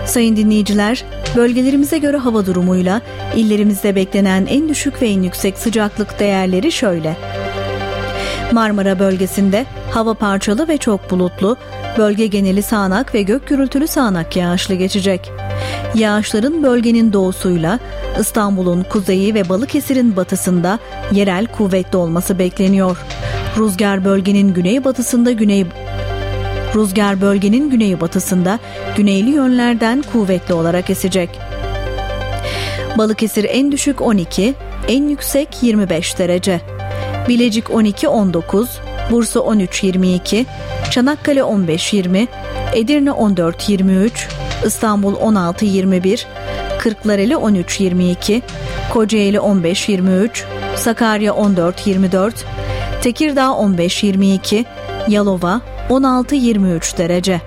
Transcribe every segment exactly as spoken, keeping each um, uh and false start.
Sayın dinleyiciler, bölgelerimize göre hava durumuyla illerimizde beklenen en düşük ve en yüksek sıcaklık değerleri şöyle. Marmara bölgesinde hava parçalı ve çok bulutlu, bölge geneli sağanak ve gök gürültülü sağanak yağışlı geçecek. Yağışların bölgenin doğusuyla İstanbul'un kuzeyi ve Balıkesir'in batısında yerel kuvvetli olması bekleniyor. Rüzgar bölgenin güneybatısında güney Rüzgar bölgenin güneybatısında güneyli yönlerden kuvvetli olarak esecek. Balıkesir en düşük on iki, en yüksek yirmi beş derece. Bilecik on iki on dokuz, Bursa on üç yirmi iki, Çanakkale on beş yirmi, Edirne on dört yirmi üç, İstanbul on altı yirmi bir, Kırklareli on üç yirmi iki, Kocaeli on beş yirmi üç, Sakarya on dört yirmi dört, Tekirdağ on beş yirmi iki, Yalova on altı yirmi üç derece.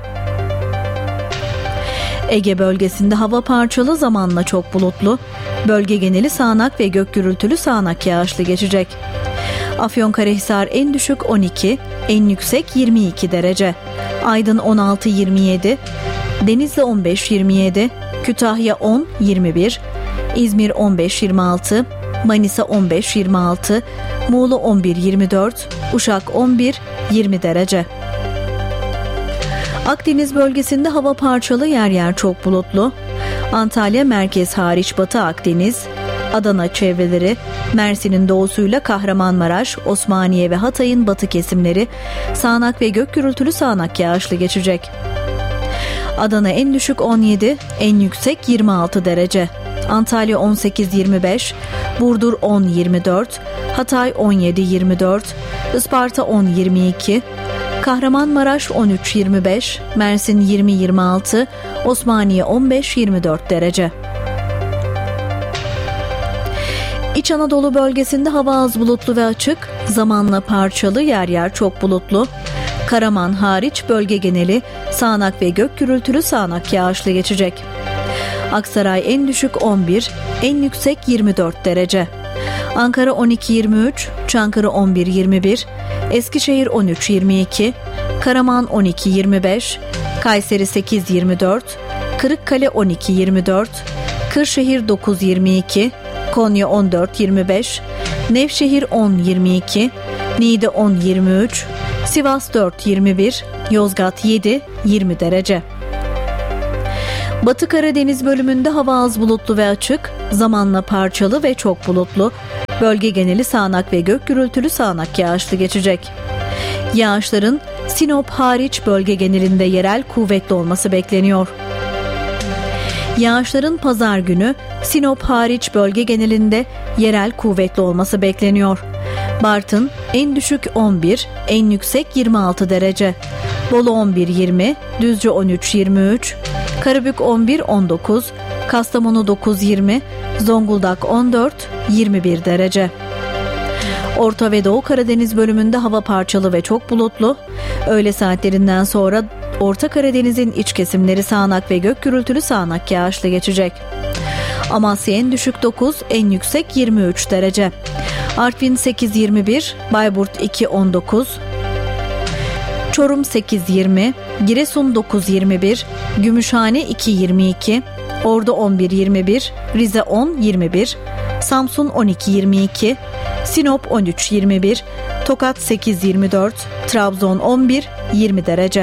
Ege bölgesinde hava parçalı, zamanla çok bulutlu, bölge geneli sağanak ve gök gürültülü sağanak yağışlı geçecek. Afyonkarahisar en düşük on iki, en yüksek yirmi iki derece. Aydın on altı yirmi yedi, Denizli on beş yirmi yedi, Kütahya on yirmi bir, İzmir on beş yirmi altı, Manisa on beş yirmi altı, Muğla on bir yirmi dört, Uşak on bir yirmi derece. Akdeniz bölgesinde hava parçalı, yer yer çok bulutlu. Antalya merkez hariç Batı Akdeniz, Adana çevreleri, Mersin'in doğusuyla Kahramanmaraş, Osmaniye ve Hatay'ın batı kesimleri sağanak ve gök gürültülü sağanak yağışlı geçecek. Adana en düşük on yedi, en yüksek yirmi altı derece. Antalya on sekiz yirmi beş, Burdur on yirmi dört, Hatay on yedi yirmi dört, Isparta on yirmi iki, Kahramanmaraş on üç yirmi beş, Mersin yirmi yirmi altı, Osmaniye on beş yirmi dört derece. İç Anadolu bölgesinde hava az bulutlu ve açık, zamanla parçalı, yer yer çok bulutlu. Karaman hariç bölge geneli sağanak ve gök gürültülü sağanak yağışlı geçecek. Aksaray en düşük on bir, en yüksek yirmi dört derece. Ankara on iki yirmi üç, Çankırı on bir yirmi bir, Eskişehir on üç yirmi iki, Karaman on iki yirmi beş, Kayseri sekiz yirmi dört, Kırıkkale on iki yirmi dört, Kırşehir dokuz yirmi iki, Konya on dört yirmi beş, Nevşehir on yirmi iki, Niğde on yirmi üç, Sivas dört yirmi bir, Yozgat yedi yirmi derece. Batı Karadeniz bölümünde hava az bulutlu ve açık, zamanla parçalı ve çok bulutlu, bölge geneli sağanak ve gök gürültülü sağanak yağışlı geçecek. Yağışların Sinop hariç bölge genelinde yerel kuvvetli olması bekleniyor. Yağışların pazar günü Sinop hariç bölge genelinde yerel kuvvetli olması bekleniyor. Bartın en düşük on bir, en yüksek yirmi altı derece. Bolu on bir yirmi, Düzce on üç yirmi üç, Karabük on bir on dokuz, Kastamonu dokuz yirmi, Zonguldak on dört yirmi bir derece. Orta ve Doğu Karadeniz bölümünde hava parçalı ve çok bulutlu. Öğle saatlerinden sonra Orta Karadeniz'in iç kesimleri sağanak ve gök gürültülü sağanak yağışlı geçecek. Amasya en düşük dokuz, en yüksek yirmi üç derece. Artvin sekiz yirmi bir, Bayburt iki on dokuz, Çorum sekiz yirmi, Giresun dokuz yirmi bir, Gümüşhane iki yirmi iki, Ordu on bir yirmi bir, Rize on yirmi bir, Samsun on iki yirmi iki, Sinop on üç yirmi bir, Tokat sekiz yirmi dört, Trabzon on bir yirmi derece.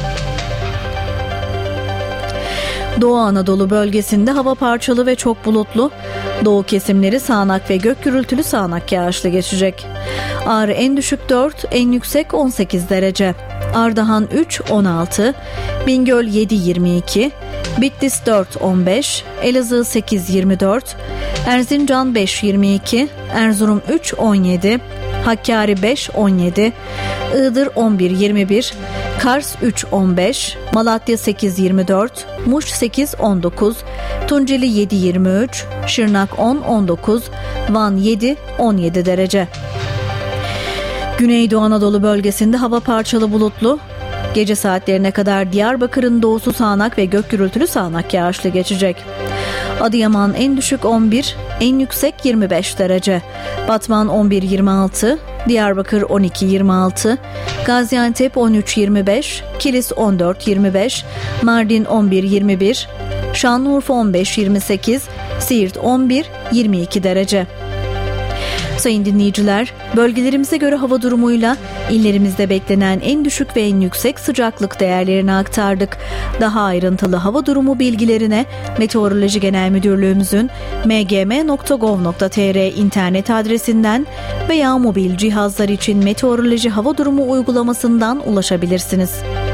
Doğu Anadolu bölgesinde hava parçalı ve çok bulutlu. Doğu kesimleri sağanak ve gök gürültülü sağanak yağışlı geçecek. Ağrı en düşük dört, en yüksek on sekiz derece. Ardahan üç on altı, Bingöl yedi yirmi iki, Bitlis dört on beş, Elazığ sekiz yirmi dört, Erzincan beş yirmi iki, Erzurum üç on yedi, Hakkari beş on yedi, Iğdır on bir yirmi bir, Kars üç on beş, Malatya sekiz yirmi dört, Muş sekiz on dokuz, Tunceli yedi yirmi üç, Şırnak on on dokuz, Van yedi on yedi derece. Güneydoğu Anadolu bölgesinde hava parçalı bulutlu. Gece saatlerine kadar Diyarbakır'ın doğusu sağanak ve gök gürültülü sağanak yağışlı geçecek. Adıyaman en düşük on bir, en yüksek yirmi beş derece. Batman on bir yirmi altı, Diyarbakır on iki yirmi altı, Gaziantep on üç yirmi beş, Kilis on dört yirmi beş, Mardin on bir yirmi bir, Şanlıurfa on beş yirmi sekiz, Siirt on bir yirmi iki derece. Sayın dinleyiciler, bölgelerimize göre hava durumuyla illerimizde beklenen en düşük ve en yüksek sıcaklık değerlerini aktardık. Daha ayrıntılı hava durumu bilgilerine Meteoroloji Genel Müdürlüğümüzün m g m nokta gov nokta t r internet adresinden veya mobil cihazlar için meteoroloji hava durumu uygulamasından ulaşabilirsiniz.